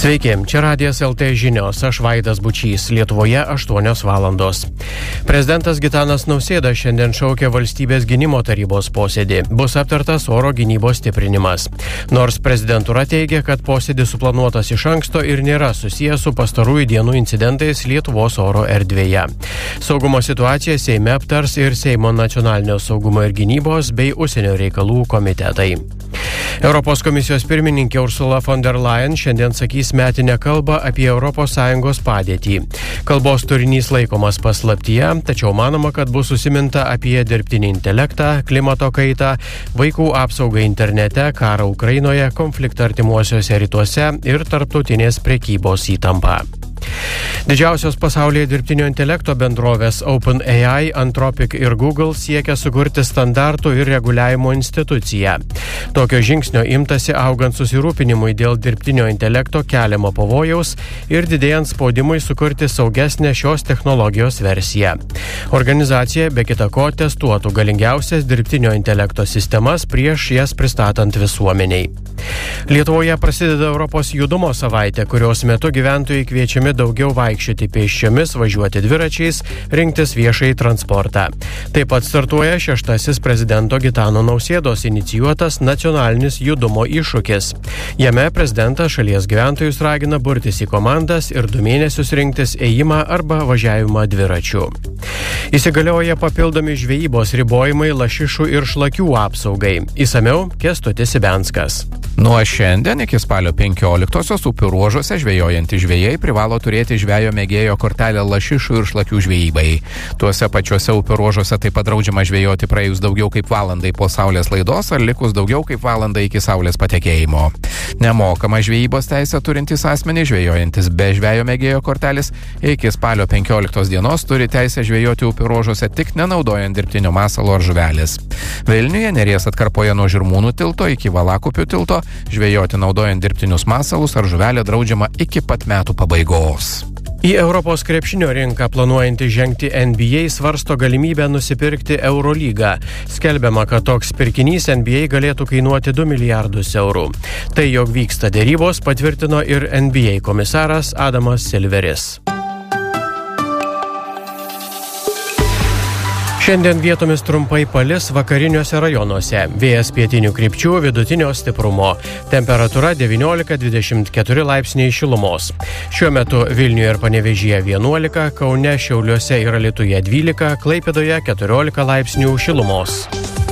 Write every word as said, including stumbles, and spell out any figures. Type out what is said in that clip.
Sveiki, čia Radijas L T žinios, aš Vaidas Bučys, Lietuvoje aštuonios valandos. Prezidentas Gitanas Nausėda šiandien šaukia valstybės gynimo tarybos posėdį. Bus aptartas oro gynybos stiprinimas. Nors prezidentūra teigia, kad posėdis suplanuotas iš anksto ir nėra susijęs su pastarųjų dienų incidentais Lietuvos oro erdvėje. Saugumo situaciją Seime aptars ir Seimo nacionalinio saugumo ir gynybos bei užsienio reikalų komitetai. Europos komisijos pirmininkė Ursula von der Leyen šiandien sakys metinę kalbą apie Europos Sąjungos padėtį. Kalbos turinys laikomas paslaptyje, tačiau manoma, kad bus užsiminta apie dirbtinį intelektą, klimato kaitą, vaikų apsaugą internete, karą Ukrainoje, konfliktą artimuosiuose rytuose ir tarptautinės prekybos įtampą. Didžiausios pasaulyje dirbtinio intelekto bendrovės OpenAI, Anthropic ir Google siekia sukurti standartų ir reguliavimo instituciją. Tokio žingsnio imtasi augant susirūpinimui dėl dirbtinio intelekto keliamo pavojaus ir didėjant spaudimui sukurti saugesnę šios technologijos versiją. Organizacija be kita ko testuotų galingiausias dirbtinio intelekto sistemas prieš jas pristatant visuomeniai. Lietuvoje prasideda Europos judumo savaitė, kurios metu gyventojai kviečiami daugiau vaikščioti pėsčiomis, važiuoti dviračiais, rinktis viešąjį transportą. Taip pat startuoja šeštasis prezidento Gitano Nausėdos inicijuotas nacionalinis judumo iššūkis. Jame prezidentas šalies gyventojus ragina burtis į komandas ir du mėnesius rinktis ėjimą arba važiavimą dviračiu. Įsigalioja papildomi žvejybos ribojimai lašišų ir šlakių apsaugai. Įsamiau Kęstutis Ibenskas. Nuo šiandien iki spalio penkioliktosios upių ruožuose žvejojantys žvejai privalo turėti žvejo mėgėjo kortelę lašišų ir šlakių žvejybai. Tuose pačiuose upių ruožuose taip pat draudžiama žvejoti praėjus daugiau kaip valandai po saulės laidos ar likus daugiau kaip valandai iki saulės patekėjimo. Nemokama žvejybos teisę turintys asmenys žvejojantis be žvejo mėgėjo kortelės iki spalio penkioliktos dienos turi teisę žvejoti upių ruožuose tik nenaudojant dirbtinio masalo ar žuvelės. Vilniuje Neries atkarpoje nuo Žirmūnų tilto iki Valakupių tilto žvejoti naudojant dirbtinius masalus ar žuvelę draudžiama iki pat metų pabaigos. Į Europos krepšinio rinką planuojantį žengti N B A svarsto galimybę nusipirkti Eurolygą. Skelbiama, kad toks pirkinys N B A galėtų kainuoti du milijardus eurų. Tai, jog vyksta derybos, patvirtino ir N B A komisaras Adamas Silveris. Šiandien vietomis trumpai palis vakariniuose rajonuose. Vėjas pietinių krypčių vidutinio stiprumo. Temperatūra devyniolika dvidešimt keturi laipsniai šilumos. Šiuo metu Vilniuje ir Panevėžyje vienuolika, Kaune, Šiauliuose ir Alytuje dvylika, Klaipėdoje keturiolika laipsnių šilumos.